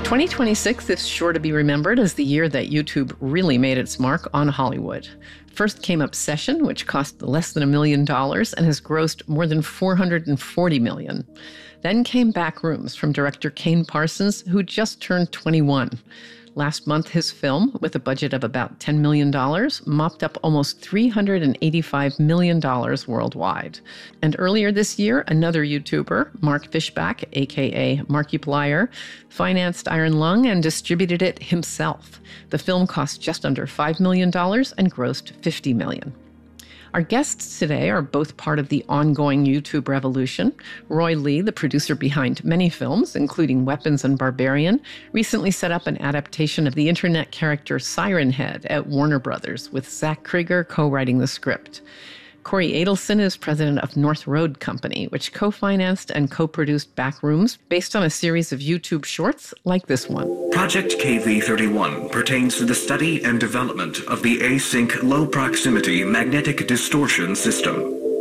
2026 is sure to be remembered as the year that YouTube really made its mark on Hollywood. First came Obsession, which cost less than $1 million and has grossed more than $440 million. Then came Backrooms from director Kane Parsons, who just turned 21. Last month, his film, with a budget of about $10 million, mopped up almost $385 million worldwide. And earlier this year, another YouTuber, Mark Fishback, a.k.a. Markiplier, financed Iron Lung and distributed it himself. The film cost just under $5 million and grossed $50 million. Our guests today are both part of the ongoing YouTube revolution. Roy Lee, the producer behind many films, including Weapons and Barbarian, recently set up an adaptation of the internet character Siren Head at Warner Brothers, with Zach Krieger co-writing the script. Corey Adelson is president of North Road Company, which co-financed and co-produced Backrooms based on a series of YouTube shorts like this one. Project KV-31 pertains to the study and development of the async low-proximity magnetic distortion system.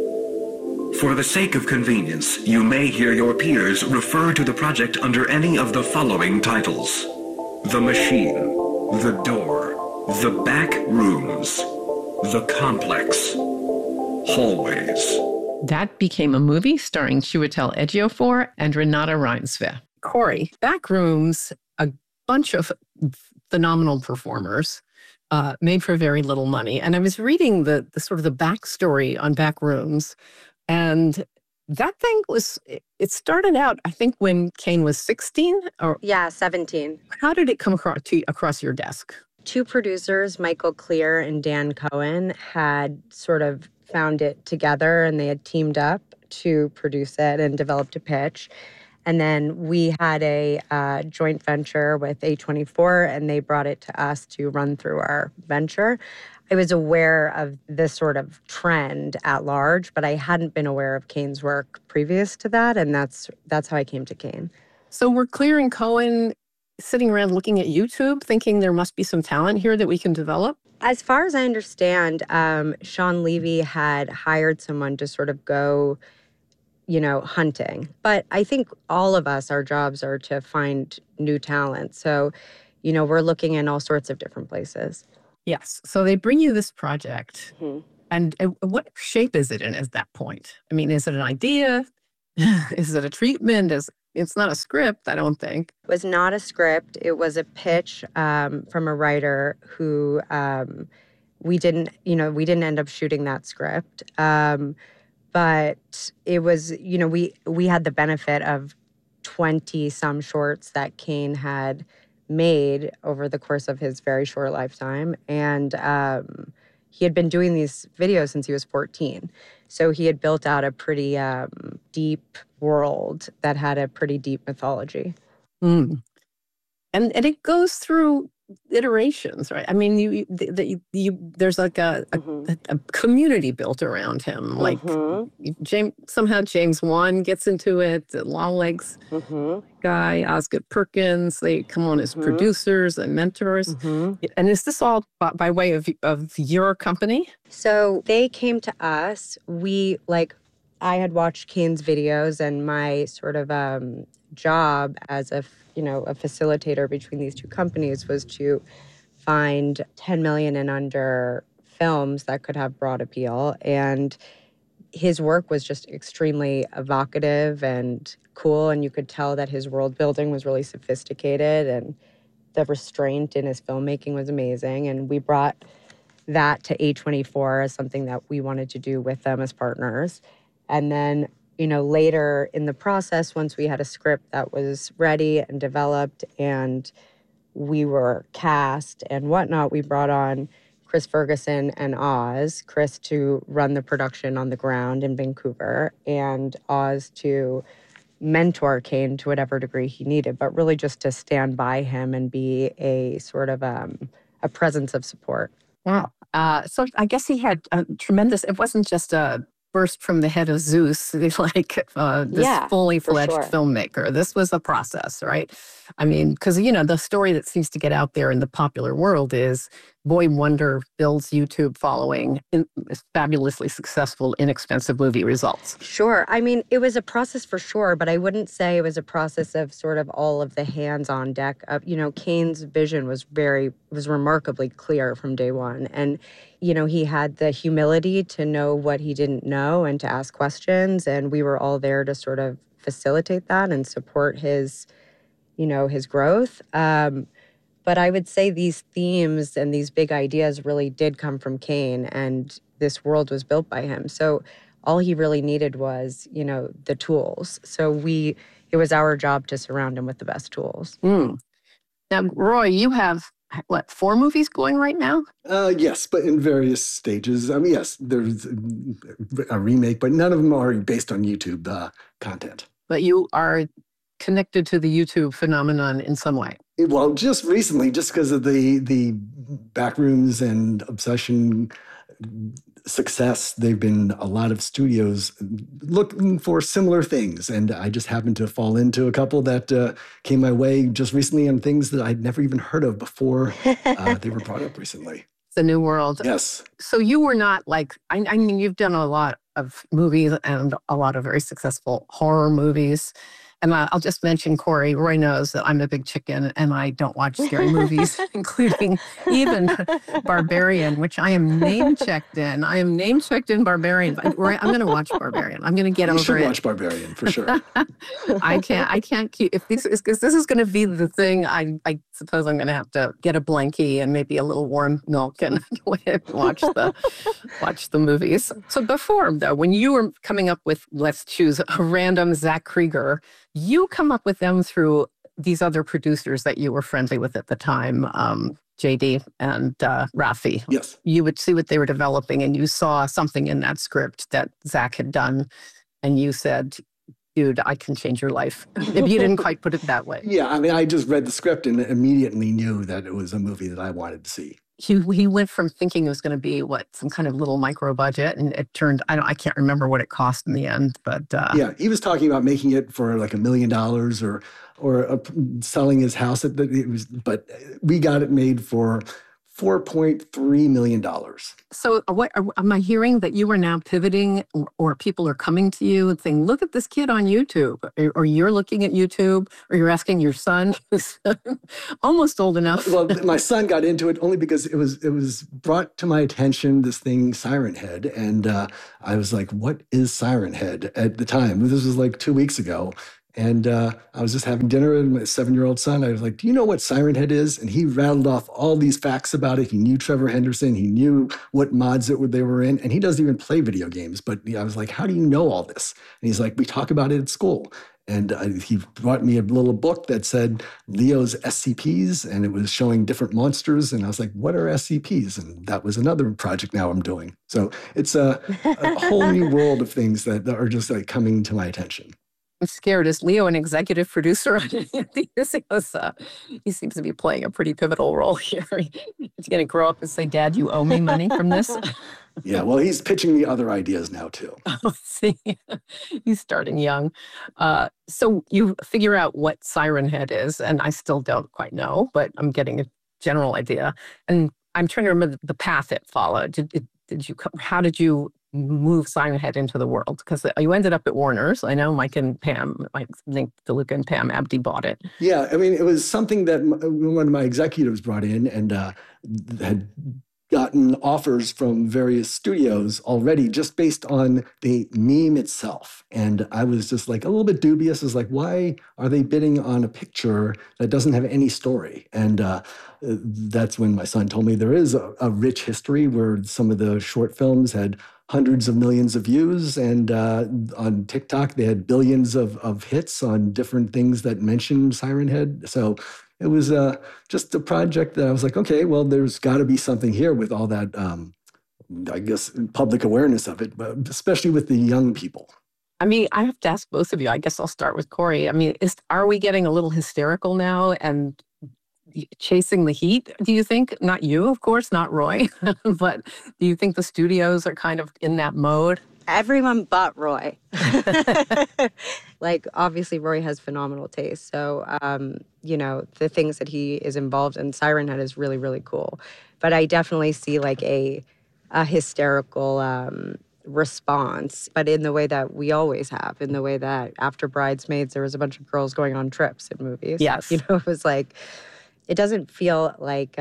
For the sake of convenience, you may hear your peers refer to the project under any of the following titles: The Machine, The Door, The Backrooms, The Complex, Hallways. That became a movie starring Chiwetel Ejiofor and Renata Reinsve. Corey, Backrooms, a bunch of phenomenal performers, made for very little money. And I was reading the sort of the backstory on Backrooms, and that thing it started out, I think, when Kane was 16? Yeah, 17. How did it come across your desk? Two producers, Michael Clear and Dan Cohen, had sort of found it together, and they had teamed up to produce it and developed a pitch. And then we had a joint venture with A24, and they brought it to us to run through our venture. I was aware of this sort of trend at large, but I hadn't been aware of Kane's work previous to that, and that's how I came to Kane. So were Clear and Cohen sitting around looking at YouTube, thinking there must be some talent here that we can develop? As far as I understand, Sean Levy had hired someone to sort of go, hunting. But I think all of us, our jobs are to find new talent. So, we're looking in all sorts of different places. Yes. So they bring you this project. Mm-hmm. And what shape is it in at that point? I mean, is it an idea? Is it a treatment? It's not a script, I don't think. It was not a script. It was a pitch from a writer who we didn't end up shooting that script. But it was, we had the benefit of 20 some shorts that Kane had made over the course of his very short lifetime. And he had been doing these videos since he was 14. So he had built out a pretty deep world that had a pretty deep mythology. Mm. And it goes through iterations, right? I mean, there's like a community built around him. Like James Wan gets into it, the Lawlegs guy, Osgood Perkins, they come on as producers and mentors. And is this all by way of your company? So they came to us. I had watched Kane's videos, and my sort of job as a facilitator between these two companies was to find 10 million and under films that could have broad appeal. And his work was just extremely evocative and cool, and you could tell that his world building was really sophisticated, and the restraint in his filmmaking was amazing. And we brought that to A24 as something that we wanted to do with them as partners. And then, later in the process, once we had a script that was ready and developed and we were cast and whatnot, we brought on Chris Ferguson and Oz. Chris to run the production on the ground in Vancouver, and Oz to mentor Kane to whatever degree he needed, but really just to stand by him and be a sort of a presence of support. Wow. So I guess he had a tremendous, it wasn't just a burst from the head of Zeus, this fully fledged filmmaker. This was a process, right? I mean, because, the story that seems to get out there in the popular world is boy wonder builds YouTube following in fabulously successful, inexpensive movie results? Sure. I mean, it was a process for sure, but I wouldn't say it was a process of sort of all of the hands on deck. Kane's vision was remarkably clear from day one. And, he had the humility to know what he didn't know and to ask questions. And we were all there to sort of facilitate that and support his growth. But I would say these themes and these big ideas really did come from Kane, and this world was built by him. So all he really needed was, the tools. So it was our job to surround him with the best tools. Mm. Now, Roy, you have, 4 movies going right now? Yes, but in various stages. I mean, yes, there's a remake, but none of them are based on YouTube content. But you are connected to the YouTube phenomenon in some way. Well, just recently, just because of the Backrooms and Obsession success, there've been a lot of studios looking for similar things. And I just happened to fall into a couple that came my way just recently on things that I'd never even heard of before they were brought up recently. The new world. Yes. So you were not I mean, you've done a lot of movies and a lot of very successful horror movies. And I'll just mention Corey. Roy knows that I'm a big chicken and I don't watch scary movies, including even Barbarian, which I am name-checked in. I am name-checked in Barbarian. Roy, I'm going to watch Barbarian. I'm going to get over it. You should watch Barbarian, for sure. I can't keep, if this is going to be the thing, I suppose I'm going to have to get a blankie and maybe a little warm milk and watch the movies. So before, though, when you were coming up with, let's choose a random Zach Krieger, you come up with them through these other producers that you were friendly with at the time, JD and Rafi. Yes. You would see what they were developing and you saw something in that script that Zach had done and you said, dude, I can change your life. If you didn't quite put it that way. Yeah, I mean, I just read the script and immediately knew that it was a movie that I wanted to see. He went from thinking it was going to be some kind of little micro budget, and it turned. I can't remember what it cost in the end, but yeah, he was talking about making it for like $1 million or selling his house. But we got it made for $4.3 million. So am I hearing that you are now pivoting or people are coming to you and saying, look at this kid on YouTube, or you're looking at YouTube, or you're asking your son, who's almost old enough? Well, my son got into it only because it was brought to my attention, this thing, Siren Head. And I was like, what is Siren Head at the time? This was like 2 weeks ago. And I was just having dinner with my 7-year-old son. I was like, do you know what Siren Head is? And he rattled off all these facts about it. He knew Trevor Henderson. He knew what mods they were in. And he doesn't even play video games. But I was like, how do you know all this? And he's like, we talk about it at school. And he brought me a little book that said Leo's SCPs, and it was showing different monsters. And I was like, what are SCPs? And that was another project now I'm doing. So it's a whole new world of things that are just like coming to my attention. I'm scared. Is Leo an executive producer on any of these? He seems to be playing a pretty pivotal role here. He's going to grow up and say, Dad, you owe me money from this? Yeah, well, he's pitching me other ideas now, too. Oh, see, he's starting young. So you figure out what Siren Head is, and I still don't quite know, but I'm getting a general idea. And I'm trying to remember the path it followed. How did you move Siren Head into the world? Because you ended up at Warner's. I know Mike and Pam, I think DeLuca and Pam Abdi bought it. Yeah, I mean, it was something that one of my executives brought in and had gotten offers from various studios already just based on the meme itself. And I was just like a little bit dubious. I was like, why are they bidding on a picture that doesn't have any story? And that's when my son told me there is a rich history where some of the short films had hundreds of millions of views. And on TikTok, they had billions of hits on different things that mentioned Siren Head. So it was just a project that I was like, okay, well, there's got to be something here with all that, I guess, public awareness of it, but especially with the young people. I mean, I have to ask both of you. I guess I'll start with Corey. I mean, are we getting a little hysterical now and chasing the heat, do you think? Not you, of course, not Roy, but do you think the studios are kind of in that mode? everyone but Roy. Like, obviously, Roy has phenomenal taste. So, the things that he is involved in, Siren Head is really, really cool. But I definitely see like a hysterical response, but in the way that we always have, in the way that after Bridesmaids, there was a bunch of girls going on trips in movies. Yes. It was like, it doesn't feel like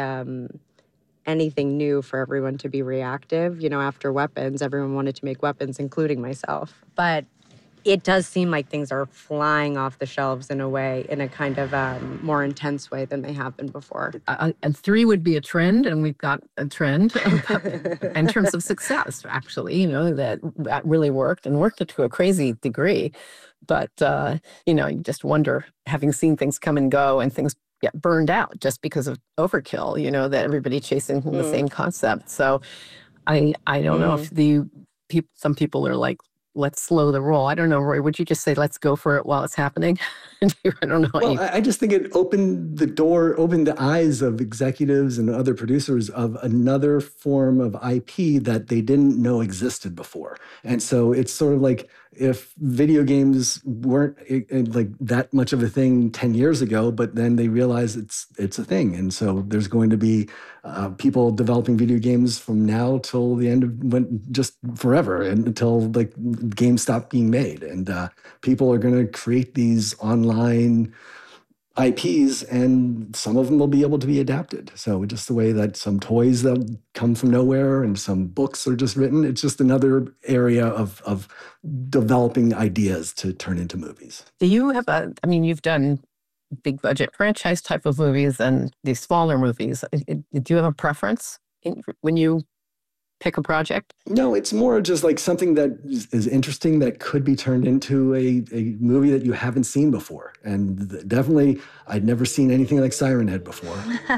anything new for everyone to be reactive. After Weapons, everyone wanted to make weapons, including myself. But it does seem like things are flying off the shelves in a kind of more intense way than they have been before. And 3 would be a trend, and we've got a trend in terms of success, actually, that really worked and worked to a crazy degree. But, you just wonder, having seen things come and go and things get burned out just because of overkill, that everybody chasing the same concept. So I don't know if some people are like, let's slow the roll. I don't know, Roy, would you just say, let's go for it while it's happening? I don't know. Well, I just think it opened the eyes of executives and other producers of another form of IP that they didn't know existed before. And so it's sort of like, if video games weren't like that much of a thing 10 years ago, but then they realize it's a thing. And so there's going to be people developing video games from now till the end of just forever, and until like games stop being made. And people are going to create these online IPs, and some of them will be able to be adapted. So just the way that some toys that come from nowhere and some books are just written, it's just another area of developing ideas to turn into movies. Do you have you've done big budget franchise type of movies and these smaller movies. Do you have a preference when you pick a project? No, it's more just like something that is interesting that could be turned into a movie that you haven't seen before. And definitely, I'd never seen anything like Siren Head before.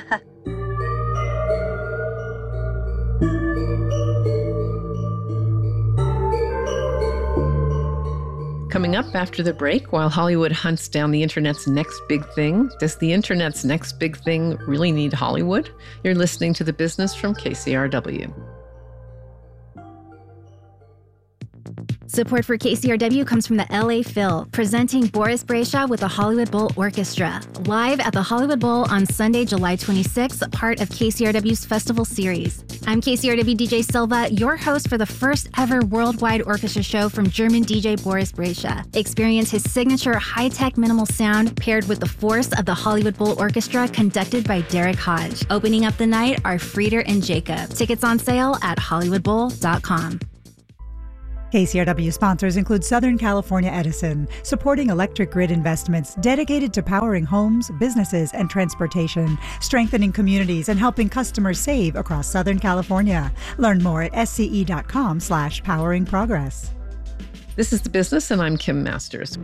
Coming up after the break, while Hollywood hunts down the internet's next big thing, does the internet's next big thing really need Hollywood? You're listening to The Business from KCRW. Support for KCRW comes from the LA Phil, presenting Boris Brejcha with the Hollywood Bowl Orchestra, live at the Hollywood Bowl on Sunday, July 26th, part of KCRW's festival series. I'm KCRW DJ Silva, your host for the first ever worldwide orchestra show from German DJ Boris Brejcha. Experience his signature high-tech minimal sound paired with the force of the Hollywood Bowl Orchestra conducted by Derek Hodge. Opening up the night are Frieder and Jacob. Tickets on sale at hollywoodbowl.com. KCRW sponsors include Southern California Edison, supporting electric grid investments dedicated to powering homes, businesses, and transportation, strengthening communities, and helping customers save across Southern California. Learn more at sce.com/poweringprogress. This is The Business, and I'm Kim Masters.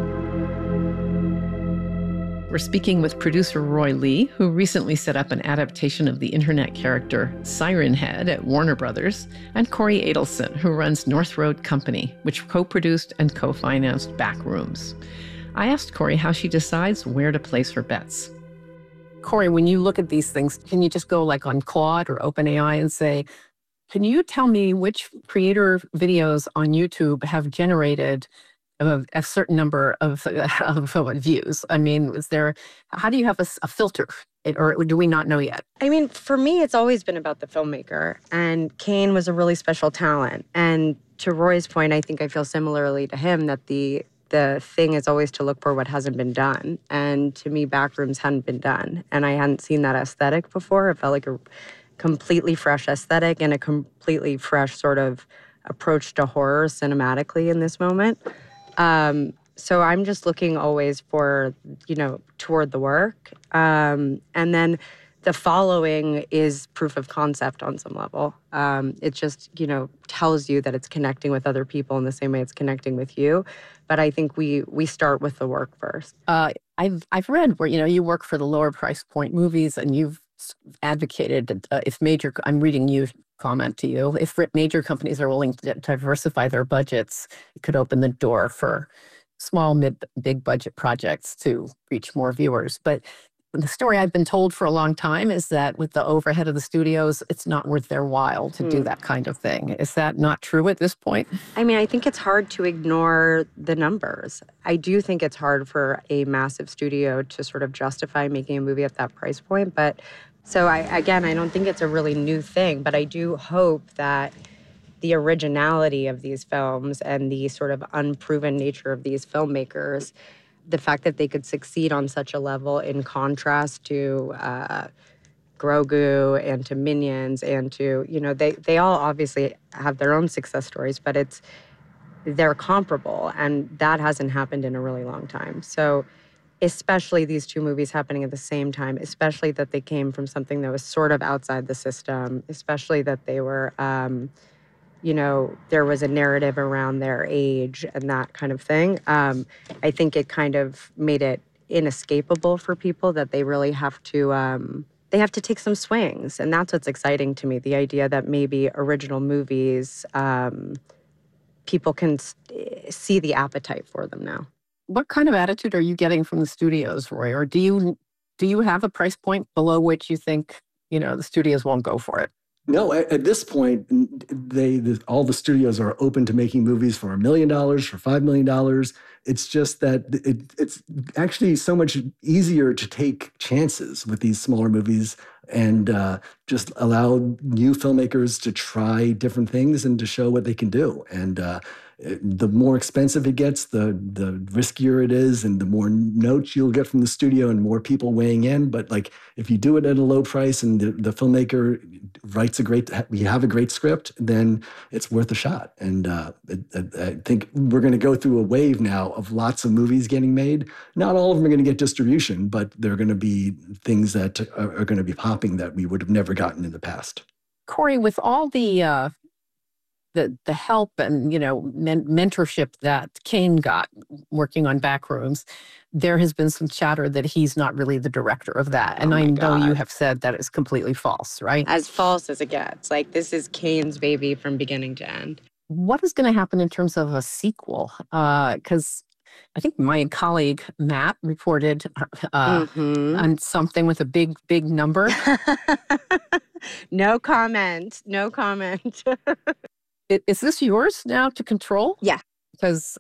We're speaking with producer Roy Lee, who recently set up an adaptation of the internet character Siren Head at Warner Brothers, and Corey Adelson, who runs North Road Company, which co-produced and co-financed Backrooms. I asked Corey how she decides where to place her bets. Corey, when you look at these things, can you just go like on Claude or OpenAI and say, can you tell me which creator videos on YouTube have generated a certain number of views? I mean, how do you have a filter? Or do we not know yet? I mean, for me, it's always been about the filmmaker. And Kane was a really special talent. And to Roy's point, I think I feel similarly to him that the thing is always to look for what hasn't been done. And to me, Backrooms hadn't been done. And I hadn't seen that aesthetic before. It felt like a completely fresh aesthetic and a completely fresh sort of approach to horror cinematically in this moment. So I'm just looking always for, toward the work. And then the following is proof of concept on some level. It just, tells you that it's connecting with other people in the same way it's connecting with you. But I think we start with the work first. I've read where, you work for the lower price point movies, and you've advocated that I'm reading you comment to you, if major companies are willing to diversify their budgets, it could open the door for small, big budget projects to reach more viewers. But the story I've been told for a long time is that with the overhead of the studios, it's not worth their while to do that kind of thing. Is that not true at this point? I mean, I think it's hard to ignore the numbers. I do think it's hard for a massive studio to sort of justify making a movie at that price point. But so I don't think it's a really new thing, but I do hope that the originality of these films and the sort of unproven nature of these filmmakers, the fact that they could succeed on such a level in contrast to Grogu and to Minions and to, they all obviously have their own success stories, but they're comparable, and that hasn't happened in a really long time. So especially these two movies happening at the same time, especially that they came from something that was sort of outside the system, especially that they were, there was a narrative around their age and that kind of thing. I think it kind of made it inescapable for people that they really have to, they have to take some swings. And that's what's exciting to me, the idea that maybe original movies, people can see the appetite for them now. What kind of attitude are you getting from the studios, Roy? Or do you have a price point below which you think, the studios won't go for it? No, at this point, all the studios are open to making movies for $1 million, for $5 million. It's just that it's actually so much easier to take chances with these smaller movies and just allow new filmmakers to try different things and to show what they can do. And the more expensive it gets, the riskier it is, and the more notes you'll get from the studio and more people weighing in. But like, if you do it at a low price and the filmmaker writes we have a great script, then it's worth a shot. And I think we're going to go through a wave now of lots of movies getting made. Not all of them are going to get distribution, but there are going to be things that are going to be popping that we would have never gotten in the past. Corey, with all the help and, mentorship that Kane got working on Backrooms, there has been some chatter that he's not really the director of that. And I know you have said that is completely false, right? As false as it gets. Like, this is Kane's baby from beginning to end. What is going to happen in terms of a sequel? Because I think my colleague Matt reported on something with a big, big number. No comment. No comment. Is this yours now to control? Yeah. Because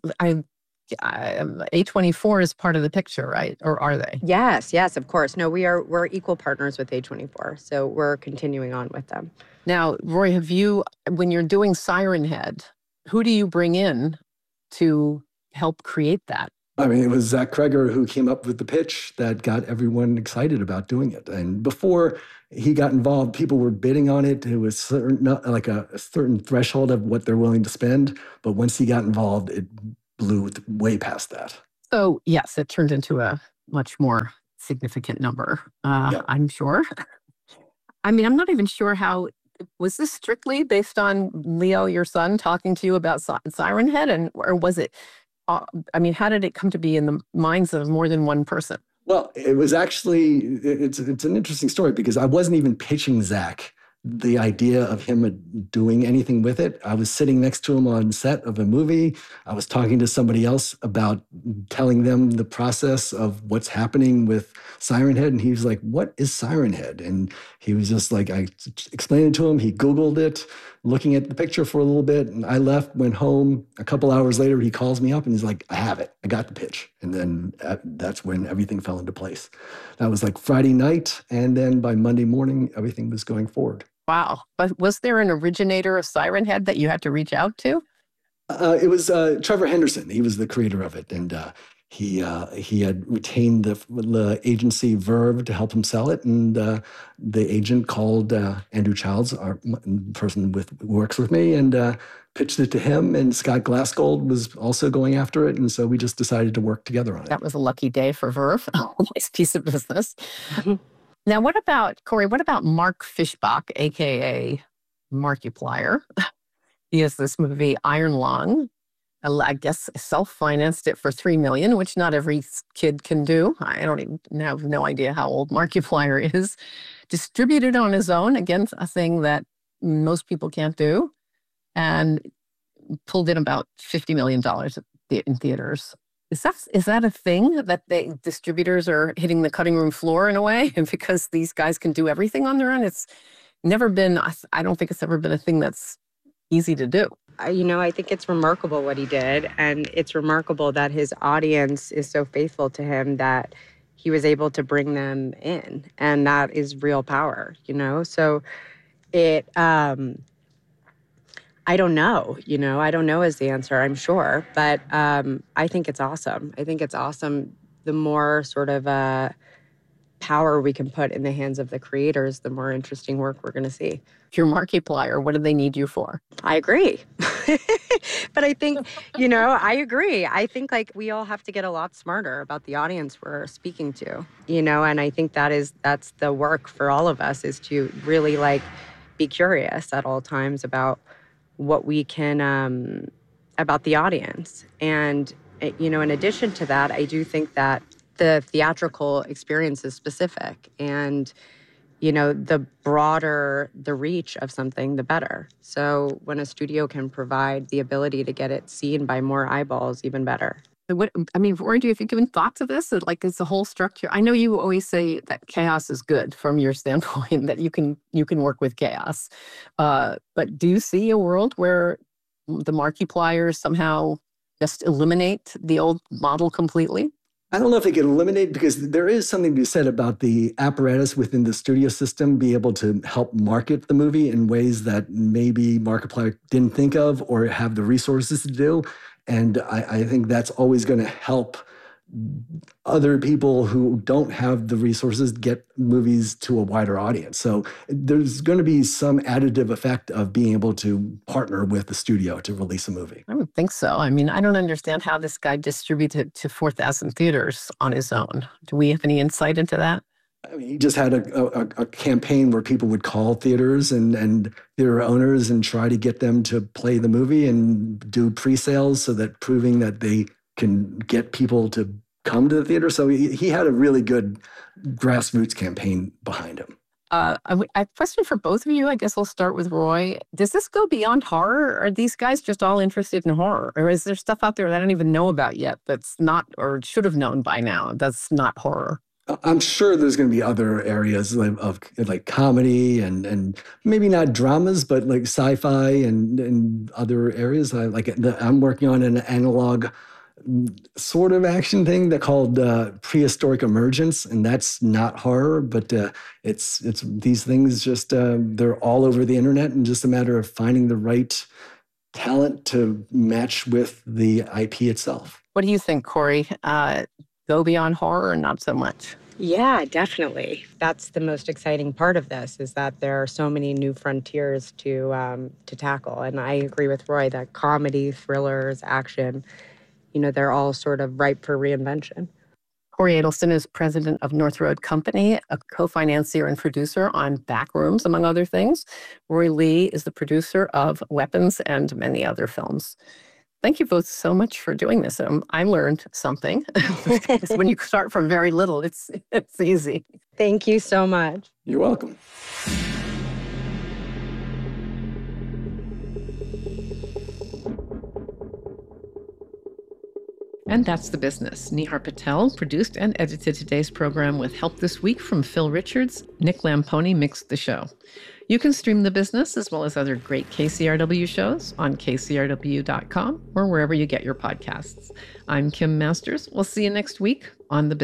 A24 is part of the picture, right? Or are they? Yes, of course. No, we're equal partners with A24, so we're continuing on with them. Now, Roy, when you're doing Siren Head, who do you bring in to help create that? I mean, it was Zach Kreger who came up with the pitch that got everyone excited about doing it. And before he got involved, people were bidding on it. It was like a certain threshold of what they're willing to spend. But once he got involved, it blew way past that. So, yes, it turned into a much more significant number, I'm sure. I mean, I'm not even sure how. Was this strictly based on Leo, your son, talking to you about Siren Head? Or was it... how did it come to be in the minds of more than one person? Well, it was actually, it's an interesting story because I wasn't even pitching Zach the idea of him doing anything with it. I was sitting next to him on set of a movie. I was talking to somebody else about telling them the process of what's happening with Siren Head. And he was like, "What is Siren Head?" And he was just like, I explained it to him. He Googled it, looking at the picture for a little bit. And I left, went home. A couple hours later, he calls me up and he's like, "I have it. I got the pitch." And then that's when everything fell into place. That was like Friday night. And then by Monday morning, everything was going forward. Wow. But was there an originator of Siren Head that you had to reach out to? It was Trevor Henderson. He was the creator of it. And he had retained the agency Verve to help him sell it. And the agent called Andrew Childs, our person who works with me, and pitched it to him. And Scott Glassgold was also going after it. And so we just decided to work together on it. That was a lucky day for Verve. Nice piece of business. Now, what about Mark Fishbach, a.k.a. Markiplier? He has this movie, Iron Lung. I guess self-financed it for $3 million, which not every kid can do. I have no idea how old Markiplier is. Distributed on his own, again, a thing that most people can't do, and pulled in about $50 million in theaters. Is that a thing that distributors are hitting the cutting room floor in a way? And because these guys can do everything on their own, it's never been, I don't think it's ever been a thing that's easy to do. I think it's remarkable what he did. And it's remarkable that his audience is so faithful to him that he was able to bring them in. And that is real power, So it, I don't know, I don't know is the answer, I'm sure. But I think it's awesome. I think it's awesome. The more sort of power we can put in the hands of the creators, the more interesting work we're going to see. Your Markiplier, what do they need you for? I agree. But I think, I agree. I think we all have to get a lot smarter about the audience we're speaking to, and I think that's the work for all of us, is to really be curious at all times about what we can, about the audience. And, in addition to that, I do think that the theatrical experience is specific, and the broader the reach of something, the better. So when a studio can provide the ability to get it seen by more eyeballs, even better. Rory, do you have given thought to this? Is the whole structure? I know you always say that chaos is good from your standpoint, that you can work with chaos. But do you see a world where the Markipliers somehow just eliminate the old model completely? I don't know if they can eliminate, because there is something to be said about the apparatus within the studio system be able to help market the movie in ways that maybe Markiplier didn't think of or have the resources to do. And I think that's always going to help other people who don't have the resources get movies to a wider audience. So there's going to be some additive effect of being able to partner with the studio to release a movie. I would think so. I don't understand how this guy distributed to 4,000 theaters on his own. Do we have any insight into that? He just had a campaign where people would call theaters and theater owners and try to get them to play the movie and do pre-sales, so that proving that they can get people to come to the theater. So he had a really good grassroots campaign behind him. I have a question for both of you. I guess I'll start with Roy. Does this go beyond horror? Are these guys just all interested in horror? Or is there stuff out there that I don't even know about yet that's not, or should have known by now, that's not horror? I'm sure there's going to be other areas of comedy and maybe not dramas, but sci-fi and other areas. I'm working on an analog sort of action thing that called Prehistoric Emergence, and that's not horror, but it's these things just they're all over the internet, and just a matter of finding the right talent to match with the IP itself. What do you think, Corey? Go beyond horror or not so much? Yeah, definitely. That's the most exciting part of this, is that there are so many new frontiers to tackle. And I agree with Roy that comedy, thrillers, action, they're all sort of ripe for reinvention. Corey Adelson is president of North Road Company, a co-financier and producer on Backrooms, among other things. Roy Lee is the producer of Weapons and many other films. Thank you both so much for doing this. I learned something. When you start from very little, it's easy. Thank you so much. You're welcome. And that's The Business. Nihar Patel produced and edited today's program with help this week from Phil Richards. Nick Lamponi mixed the show. You can stream The Business as well as other great KCRW shows on kcrw.com or wherever you get your podcasts. I'm Kim Masters. We'll see you next week on The Business.